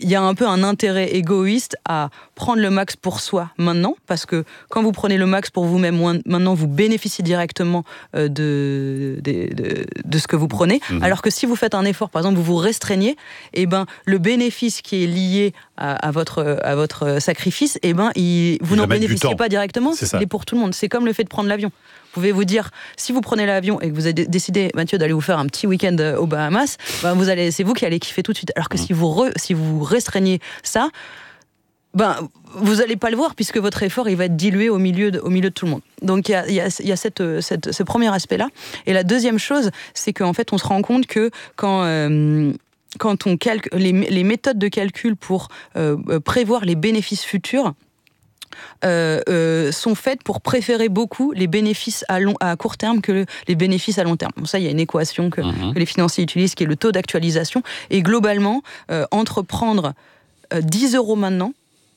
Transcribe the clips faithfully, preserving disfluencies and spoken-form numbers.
il y a un peu un intérêt égoïste à prendre le max pour soi maintenant, parce que quand vous prenez le max pour vous-même maintenant, vous bénéficiez directement de, de, de, de ce que vous prenez, mmh. alors que si vous faites un effort, par exemple, vous vous restreignez, et ben, le bénéfice qui est lié à, à, votre, à votre sacrifice, et ben, il, vous n'en bénéficiez pas directement, c'est il est pour tout le monde. C'est comme le fait de prendre l'avion. Vous pouvez vous dire, si vous prenez l'avion et que vous avez décidé, Mathieu, d'aller vous faire un petit week-end aux Bahamas, ben vous allez, c'est vous qui allez kiffer tout de suite. Alors que mmh. si, vous re, si vous restreignez ça, ben, vous n'allez pas le voir puisque votre effort il va être dilué au milieu de, au milieu de tout le monde. Donc il y a, y a, y a cette, cette, ce premier aspect-là. Et la deuxième chose, c'est qu'en fait, on se rend compte que quand... Euh, quand on calcule les, les méthodes de calcul pour euh, prévoir les bénéfices futurs, Euh, euh, sont faites pour préférer beaucoup les bénéfices à, long, à court terme que le, les bénéfices à long terme. Bon, ça, il y a une équation que, mmh. que les financiers utilisent, qui est le taux d'actualisation. Et globalement, euh, entreprendre euh, dix euros maintenant,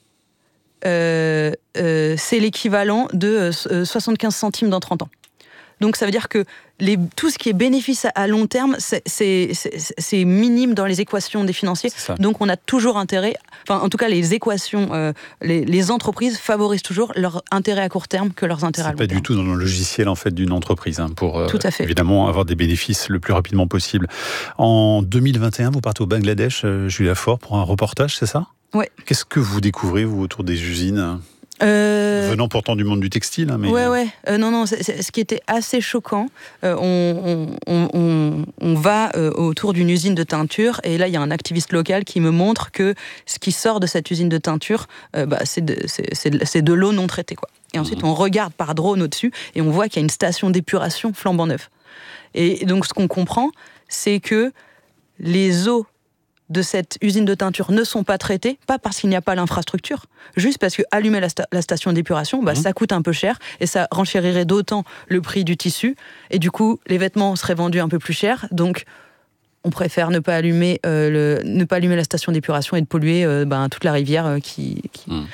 euh, euh, c'est l'équivalent de euh, soixante-quinze centimes dans trente ans. Donc ça veut dire que les, tout ce qui est bénéfice à long terme, c'est, c'est, c'est, c'est minime dans les équations des financiers. Donc on a toujours intérêt, enfin en tout cas les équations, euh, les, les entreprises favorisent toujours leur intérêt à court terme que leurs intérêts c'est à long terme. C'est pas du tout dans le logiciel en fait d'une entreprise hein, pour euh, tout à fait. évidemment avoir des bénéfices le plus rapidement possible. En deux mille vingt et un, vous partez au Bangladesh, euh, Julia Faure, pour un reportage, c'est ça ? Oui. Qu'est-ce que vous découvrez vous autour des usines ? Euh... Venant pourtant du monde du textile, hein, mais... Ouais, ouais. Euh, non, non. C'est, c'est, ce qui était assez choquant, euh, on, on, on, on va euh, autour d'une usine de teinture et là, il y a un activiste local qui me montre que ce qui sort de cette usine de teinture, euh, bah, c'est, de, c'est, c'est, de, c'est de l'eau non traitée, quoi. Et ensuite, mmh. on regarde par drone au-dessus et on voit qu'il y a une station d'épuration flambant neuve. Et donc, ce qu'on comprend, c'est que les eaux de cette usine de teinture ne sont pas traitées, pas parce qu'il n'y a pas l'infrastructure, juste parce que allumer la, sta- la station d'épuration, bah, mmh. ça coûte un peu cher et ça renchérirait d'autant le prix du tissu et du coup les vêtements seraient vendus un peu plus cher. Donc on préfère ne pas allumer, euh, le, ne pas allumer la station d'épuration et de polluer euh, bah, toute la rivière euh, qui, qui... Mmh.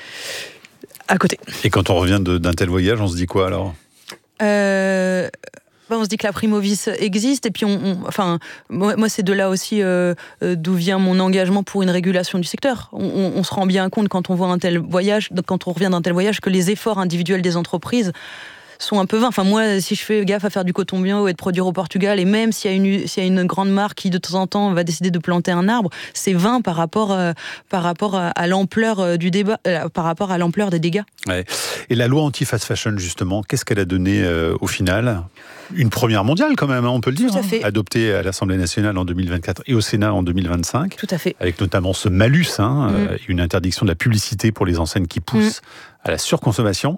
à côté. Et quand on revient de, d'un tel voyage, on se dit quoi alors ? euh... Ben, on se dit que la primovis existe et puis on, on enfin moi, moi c'est de là aussi euh, euh, d'où vient mon engagement pour une régulation du secteur. On, on, on se rend bien compte quand on voit un tel voyage, quand on revient d'un tel voyage, que les efforts individuels des entreprises sont un peu vains. Enfin, moi, si je fais gaffe à faire du coton bio et de produire au Portugal, et même s'il y a une, s'il y a une grande marque qui, de temps en temps, va décider de planter un arbre, c'est vain par rapport, euh, par rapport à, à l'ampleur du débat, euh, par rapport à l'ampleur des dégâts. Ouais. Et la loi anti-fast fashion, justement, qu'est-ce qu'elle a donné euh, au final ? Une première mondiale, quand même, hein, on peut le dire. Tout à fait. Hein, adoptée à l'Assemblée nationale en deux mille vingt-quatre et au Sénat en deux mille vingt-cinq. Tout à fait. Avec notamment ce malus, hein, mmh. euh, une interdiction de la publicité pour les enseignes qui poussent mmh. à la surconsommation.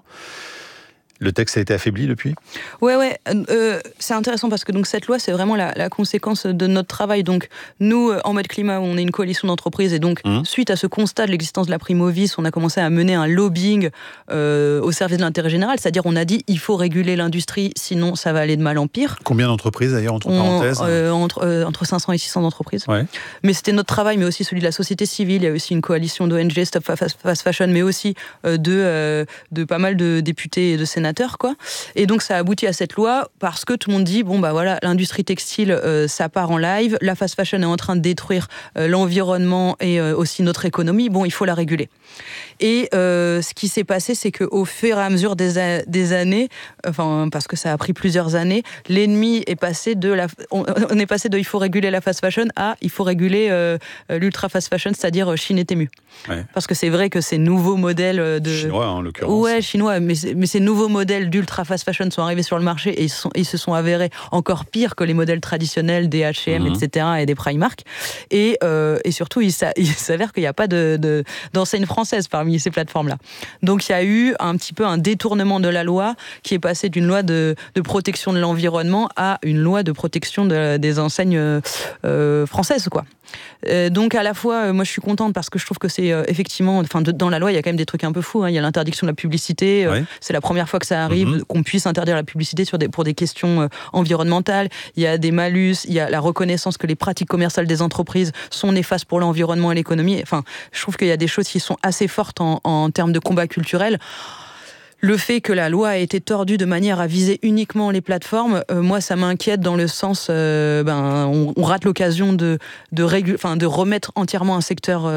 Le texte a été affaibli depuis ? Ouais, ouais. Euh, c'est intéressant parce que donc cette loi, c'est vraiment la, la conséquence de notre travail. Donc nous, en mode climat, on est une coalition d'entreprises et donc mmh. suite à ce constat de l'existence de la primovis, on a commencé à mener un lobbying euh, au service de l'intérêt général. C'est-à-dire, on a dit il faut réguler l'industrie, sinon ça va aller de mal en pire. Combien d'entreprises d'ailleurs entre on, parenthèses euh, entre, euh, entre cinq cents et six cents entreprises. Ouais. Mais c'était notre travail, mais aussi celui de la société civile. Il y a aussi une coalition d'O N G Stop Fast Fashion, mais aussi euh, de euh, de pas mal de députés et de sénateurs. Quoi. Et donc ça aboutit à cette loi parce que tout le monde dit bon bah voilà, l'industrie textile euh, ça part en live, la fast fashion est en train de détruire euh, l'environnement et euh, aussi notre économie, bon il faut la réguler. Et euh, ce qui s'est passé, c'est qu'au fur et à mesure des, a- des années, enfin parce que ça a pris plusieurs années, l'ennemi est passé de la, on, on est passé de il faut réguler la fast fashion à il faut réguler euh, l'ultra fast fashion, c'est-à-dire Chine et Temu. Ouais. Parce que c'est vrai que ces nouveaux modèles de chinois en l'occurrence. Ouais, chinois, mais mais ces nouveaux modèles d'ultra fast fashion sont arrivés sur le marché et ils, sont, ils se sont avérés encore pires que les modèles traditionnels des H et M, mmh. et cetera et des Primark. Et euh, et surtout, il, s'a, il s'avère qu'il n'y a pas de, de d'enseigne française parmi ces plateformes-là. Donc il y a eu un petit peu un détournement de la loi qui est passé d'une loi de, de protection de l'environnement à une loi de protection de, des enseignes euh, françaises, quoi. Euh, donc à la fois, euh, moi je suis contente parce que je trouve que c'est euh, effectivement, enfin de, dans la loi il y a quand même des trucs un peu fous. Hein. Il y a l'interdiction de la publicité. Euh, ouais. C'est la première fois que ça arrive mmh. qu'on puisse interdire la publicité sur des, pour des questions euh, environnementales. Il y a des malus, il y a la reconnaissance que les pratiques commerciales des entreprises sont néfastes pour l'environnement et l'économie. Enfin, je trouve qu'il y a des choses qui sont assez fortes en, en termes de combat culturel. Le fait que la loi a été tordue de manière à viser uniquement les plateformes, euh, moi, ça m'inquiète dans le sens, euh, ben, on, on rate l'occasion de, de, régu- enfin, de remettre entièrement un secteur euh,